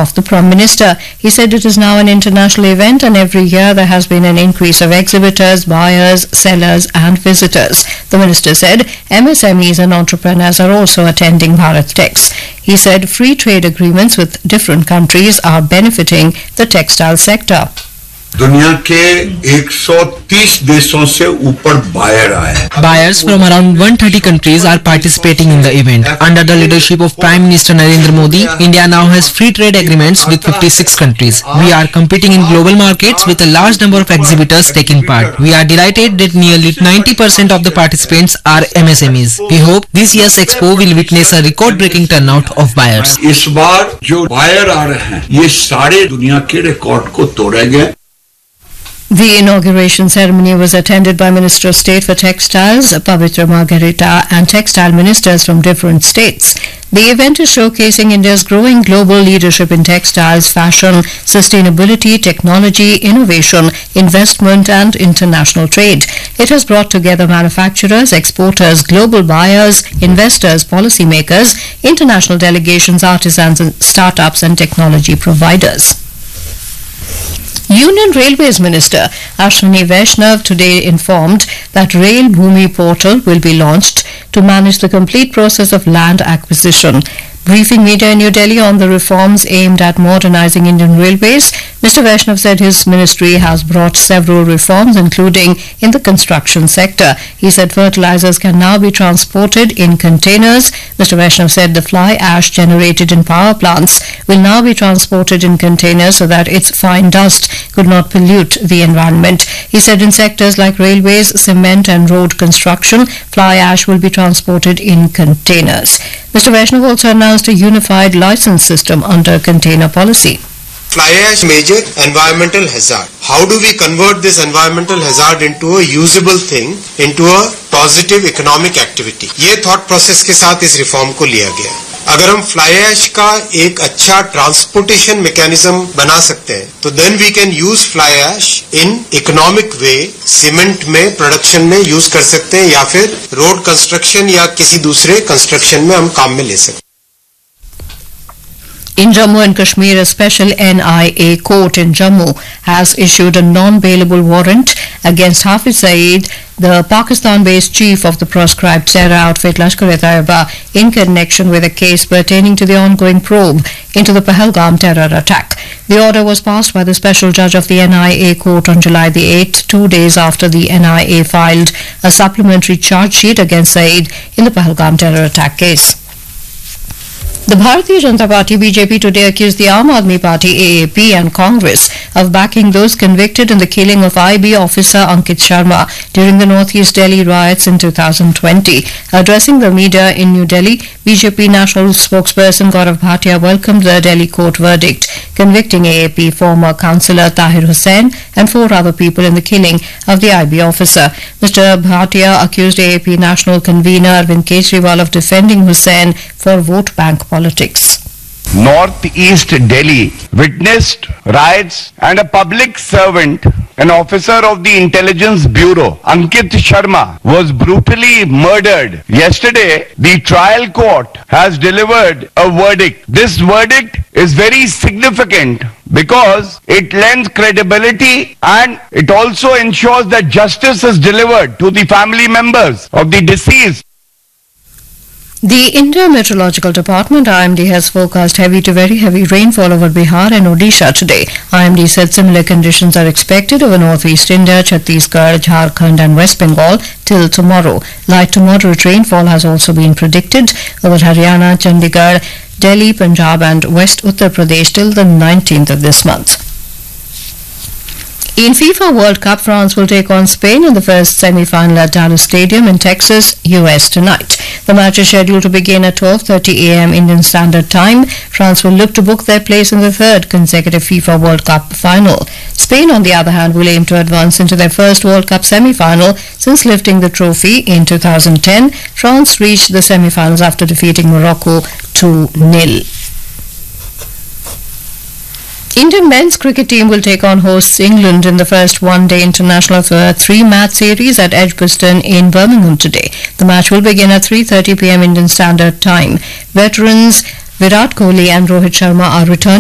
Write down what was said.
of the Prime Minister. He said it is now an international event and every year there has been an increase of exhibitors, buyers, sellers and visitors. The Minister said MSMEs and entrepreneurs are also attending BharatTex. He said free trade agreements with different countries are benefiting the textile sector. दुनिया के 130 देशों से ऊपर buyer आए हैं. Buyers from around 130 countries are participating in the event. Under the leadership of Prime Minister Narendra Modi, India now has free trade agreements with 56 countries. We are competing in global markets with a large number of exhibitors taking part. We are delighted that nearly 90% of the participants are MSMEs. We hope this year's expo will witness a record-breaking turnout of buyers. इस बार जो buyer आ रहे हैं, ये सारे दुनिया के record को तोड़ेंगे. The inauguration ceremony was attended by Minister of State for Textiles, Pavitra Margarita, and textile ministers from different states. The event is showcasing India's growing global leadership in textiles, fashion, sustainability, technology, innovation, investment, and international trade. It has brought together manufacturers, exporters, global buyers, investors, policymakers, international delegations, artisans, and startups, and technology providers. Union Railways Minister Ashwini Vaishnav today informed that Rail Bhumi portal will be launched to manage the complete process of land acquisition. Briefing media in New Delhi on the reforms aimed at modernizing Indian Railways, Mr. Vaishnav said his ministry has brought several reforms, including in the construction sector. He said fertilizers can now be transported in containers. Mr. Vaishnav said the fly ash generated in power plants will now be transported in containers so that its fine dust could not pollute the environment. He said in sectors like railways, cement and road construction, fly ash will be transported in containers. Mr. Vaishnav also announced a unified license system under container policy. Fly ash major environmental hazard. How do we convert this environmental hazard into a usable thing, into a positive economic activity? ये thought process के साथ इस reform को लिया गया. अगर हम fly ash का एक अच्छा transportation mechanism बना सकते हैं, तो then we can use fly ash in economic way, cement में production में use कर सकते हैं या फिर road construction या किसी दूसरे construction में हम काम में ले सकते हैं. In Jammu and Kashmir, a special NIA court in Jammu has issued a non-bailable warrant against Hafiz Saeed, the Pakistan-based chief of the proscribed terror outfit Lashkar-e-Taiba, in connection with a case pertaining to the ongoing probe into the Pahalgam terror attack. The order was passed by the special judge of the NIA court on July the 8th, 2 days after the NIA filed a supplementary charge sheet against Saeed in the Pahalgam terror attack case. The Bharatiya Janata Party BJP today accused the Aam Aadmi Party AAP and Congress of backing those convicted in the killing of IB officer Ankit Sharma during the Northeast Delhi riots in 2020. Addressing the media in New Delhi, BJP national spokesperson Gaurav Bhatia welcomed the Delhi court verdict, convicting AAP former councillor Tahir Hussain and 4 other people in the killing of the IB officer. Mr. Bhatia accused AAP national convener Arvind Kejriwal of defending Hussain for vote bank politics. Northeast Delhi witnessed riots and a public servant, an officer of the Intelligence Bureau, Ankit Sharma, was brutally murdered. Yesterday, the trial court has delivered a verdict. This verdict is very significant because it lends credibility and it also ensures that justice is delivered to the family members of the deceased. The India Meteorological Department IMD has forecast heavy to very heavy rainfall over Bihar and Odisha today. IMD said similar conditions are expected over northeast India, Chhattisgarh, Jharkhand and West Bengal till tomorrow. Light to moderate rainfall has also been predicted over Haryana, Chandigarh, Delhi, Punjab and West Uttar Pradesh till the 19th of this month. In FIFA World Cup, France will take on Spain in the first semi-final at Dallas Stadium in Texas, US tonight. The match is scheduled to begin at 12:30 a.m. Indian Standard Time. France will look to book their place in the third consecutive FIFA World Cup final. Spain, on the other hand, will aim to advance into their first World Cup semi-final since lifting the trophy in 2010. France reached the semi-finals after defeating Morocco 2-0. Indian men's cricket team will take on hosts England in the first one-day international of the 3-match series at Edgbaston in Birmingham today. The match will begin at 3:30 p.m. Indian Standard Time. Veterans Virat Kohli and Rohit Sharma are returning